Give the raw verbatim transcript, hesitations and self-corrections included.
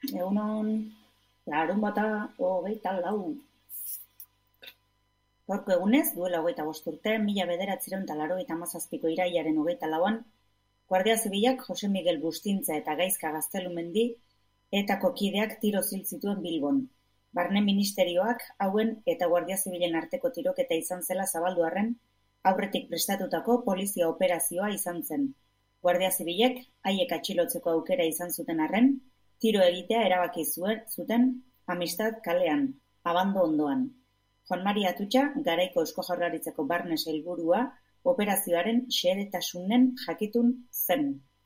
Egunon, larunbata hogeita lau. Gaurko egunez, duela hogeita bost urte, mila bederatziehun eta laurogeita hamazazpiko irailaren hogeita lauan, Guardia Zibilak Jose Miguel Bustintza eta Gaizka Gaztelumendi etako kideak tiro hil zituen Bilbon. Barne Ministerioak hauen eta Guardia Zibilen arteko tiroketa izan zela zabaldu arren, aurretik prestatutako polizia operazioa izan zen. Guardia Zibilek haiek atxilotzeko aukera izan zuten arren, tiro egitea erabaki zuen zuten Amistad kalean, Abando ondoan. Juan Mari Atutxa, garaiko Eusko Jaurlaritzako barne sailburua, operazioaren xehetasunen jakitun zen.